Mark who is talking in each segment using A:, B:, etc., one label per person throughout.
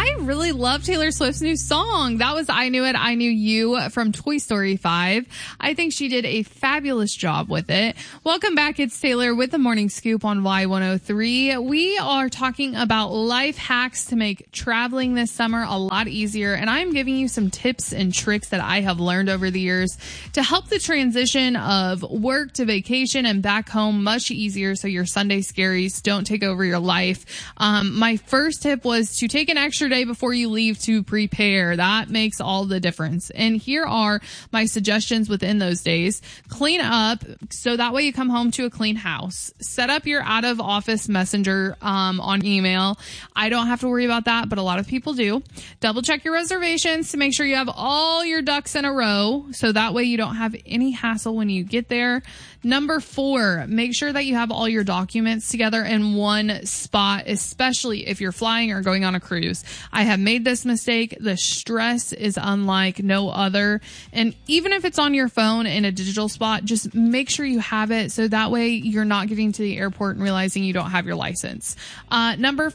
A: I really love Taylor Swift's new song. That was I Knew It, I Knew You from Toy Story 5. I think she did a fabulous job with it. Welcome back. It's Taylor with the Morning Scoop on Y103. We are talking about life hacks to make traveling this summer a lot easier. And I'm giving you some tips and tricks that I have learned over the years to help the transition of work to vacation and back home much easier so your Sunday scaries don't take over your life. My first tip was to take an extra day before you leave to prepare. That makes all the difference. And here are my suggestions within those days. Clean up so that way you come home to a clean house. Set up your out of office messenger on email. I don't have to worry about that, but a lot of people do. Double check your reservations to make sure you have all your ducks in a row so that way you don't have any hassle when you get there. Number 4, make sure that you have all your documents together in one spot, especially if you're flying or going on a cruise. I have made this mistake. The stress is unlike no other. And even if it's on your phone in a digital spot, just make sure you have it so that way you're not getting to the airport and realizing you don't have your license. Number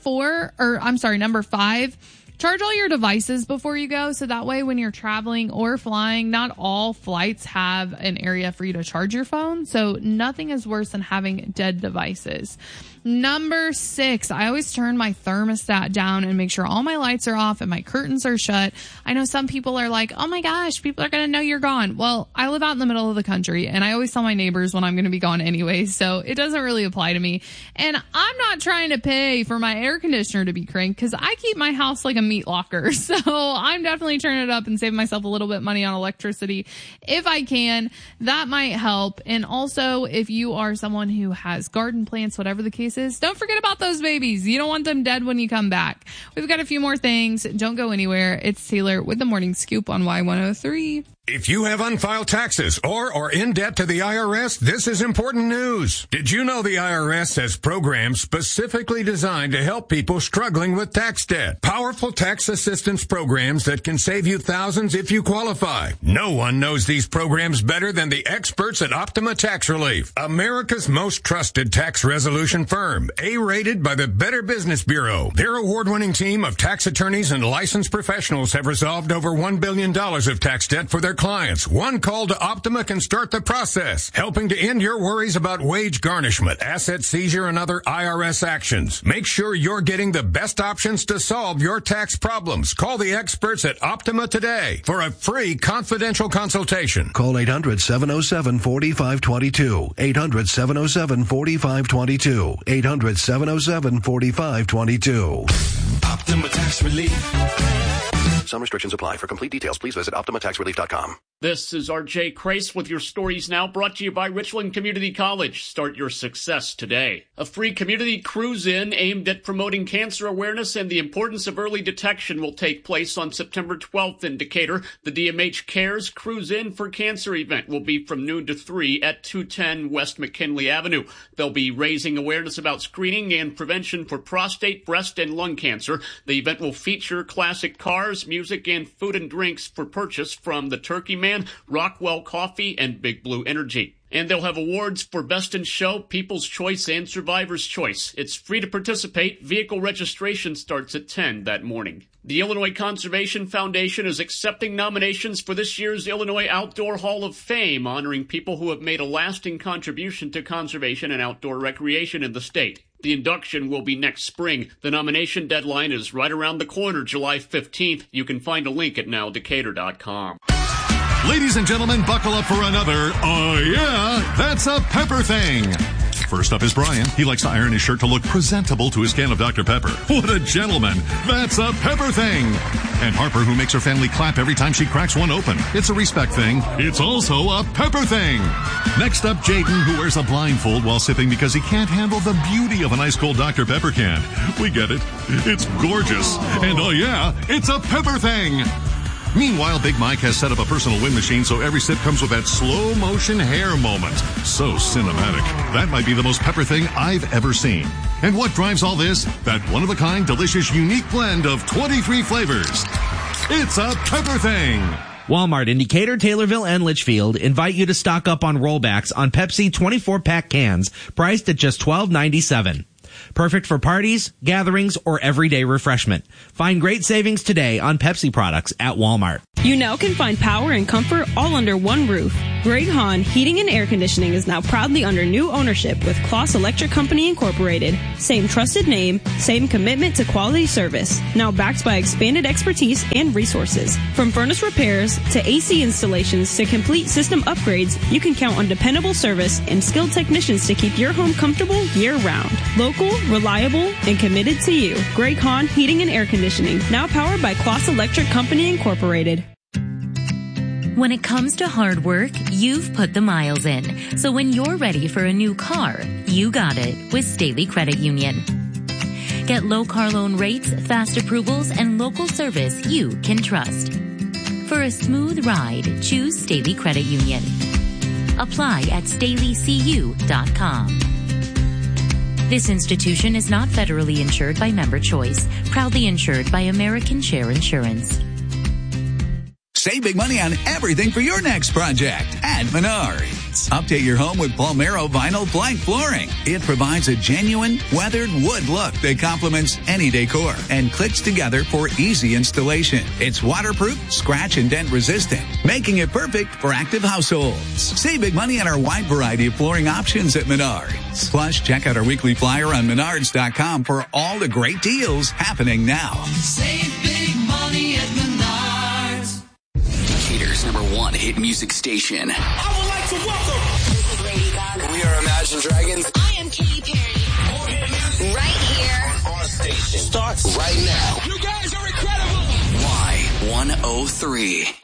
A: 5, charge all your devices before you go, so that way when you're traveling or flying, not all flights have an area for you to charge your phone, so nothing is worse than having dead devices. Number 6, I always turn my thermostat down and make sure all my lights are off and my curtains are shut. I know some people are like, oh my gosh, people are going to know you're gone. Well, I live out in the middle of the country and I always tell my neighbors when I'm going to be gone anyway, so it doesn't really apply to me. And I'm not trying to pay for my air conditioner to be cranked because I keep my house like a meat locker. So I'm definitely turning it up and saving myself a little bit of money on electricity if I can. That might help. And also, if you are someone who has garden plants, whatever the case is, don't forget about those babies. You don't want them dead when you come back. We've got a few more things. Don't go anywhere. It's Taylor with the Morning Scoop on Y103.
B: If you have unfiled taxes or are in debt to the IRS, this is important news. Did you know the IRS has programs specifically designed to help people struggling with tax debt? Powerful tax assistance programs that can save you thousands if you qualify. No one knows these programs better than the experts at Optima Tax Relief, America's most trusted tax resolution firm, A-rated by the Better Business Bureau. Their award-winning team of tax attorneys and licensed professionals have resolved over $1 billion of tax debt for their clients. One call to Optima can start the process, helping to end your worries about wage garnishment, asset seizure, and other IRS actions. Make sure you're getting the best options to solve your tax problems. Call the experts at Optima today for a free confidential consultation.
C: Call 800-707-4522. 800-707-4522. 800-707-4522.
D: Optima Tax Relief.
C: Some restrictions apply. For complete details, please visit OptimaTaxRelief.com.
E: This is R.J. Crace with your Stories Now, brought to you by Richland Community College. Start your success today. A free community cruise-in aimed at promoting cancer awareness and the importance of early detection will take place on September 12th in Decatur. The DMH Cares Cruise-In for Cancer event will be from noon to 3 at 210 West McKinley Avenue. They'll be raising awareness about screening and prevention for prostate, breast, and lung cancer. The event will feature classic cars, music, and food and drinks for purchase from the Turkey Man, Rockwell Coffee, and Big Blue Energy. And they'll have awards for Best in Show, People's Choice, and Survivor's Choice. It's free to participate. Vehicle registration starts at 10 that morning. The Illinois Conservation Foundation is accepting nominations for this year's Illinois Outdoor Hall of Fame, honoring people who have made a lasting contribution to conservation and outdoor recreation in the state. The induction will be next spring. The nomination deadline is right around the corner, July 15th. You can find a link at nowdecatur.com.
F: Ladies and gentlemen, buckle up for another, that's a Pepper thing. First up is Brian. He likes to iron his shirt to look presentable to his can of Dr. Pepper. What a gentleman. That's a Pepper thing. And Harper, who makes her family clap every time she cracks one open. It's a respect thing. It's also a Pepper thing. Next up, Jaden, who wears a blindfold while sipping because he can't handle the beauty of an ice cold Dr. Pepper can. We get it. It's gorgeous. And it's a Pepper thing. Meanwhile, Big Mike has set up a personal wind machine so every sip comes with that slow motion hair moment. So cinematic. That might be the most Pepper thing I've ever seen. And what drives all this? That one-of-a-kind, delicious, unique blend of 23 flavors. It's a Pepper thing.
G: Walmart in Decatur, Taylorville, and Litchfield invite you to stock up on rollbacks on Pepsi 24-pack cans, priced at just $12.97. Perfect for parties, gatherings, or everyday refreshment. Find great savings today on Pepsi products at Walmart.
D: You now can find power and comfort all under one roof. Greg Hahn Heating and Air Conditioning is now proudly under new ownership with Kloss Electric Company Incorporated. Same trusted name, same commitment to quality service. Now backed by expanded expertise and resources. From furnace repairs to AC installations to complete system upgrades, you can count on dependable service and skilled technicians to keep your home comfortable year-round. Local, reliable, and committed to you. Greg Hahn Heating and Air Conditioning, now powered by Kloss Electric Company Incorporated.
H: When it comes to hard work, you've put the miles in. So when you're ready for a new car, you got it with Staley Credit Union. Get low car loan rates, fast approvals, and local service you can trust. For a smooth ride, choose Staley Credit Union. Apply at StaleyCU.com. This institution is not federally insured by Member Choice, proudly insured by American Share Insurance.
I: Save big money on everything for your next project at Menards. Update your home with Palmero vinyl blank flooring. It provides a genuine, weathered wood look that complements any decor and clicks together for easy installation. It's waterproof, scratch and dent resistant, making it perfect for active households. Save big money on our wide variety of flooring options at Menards. Plus, check out our weekly flyer on Menards.com for all the great deals happening now.
J: Save big money at Menards.
K: Decatur's #1 hit music station.
J: I would like to welcome.
L: This is Lady Gaga.
K: We are Imagine Dragons.
L: I am Katy Perry.
J: More hit music.
L: Right here.
K: Our station
J: Starts
K: right now.
J: You guys are incredible.
K: Y103.